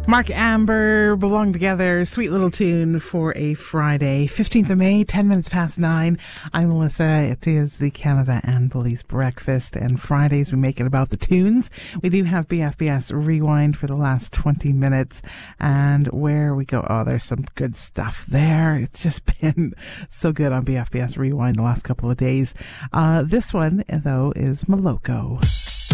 Mark Amber, Belong Together, sweet little tune for a Friday, 15th of May, 10 minutes past 9. I'm Melissa. It is the Canada and Police Breakfast, and Fridays we make it about the tunes. We do have BFBS Rewind for the last 20 minutes, and where we go, oh, there's some good stuff there. It's just been so good on BFBS Rewind the last couple of days. This one, though, is Moloko.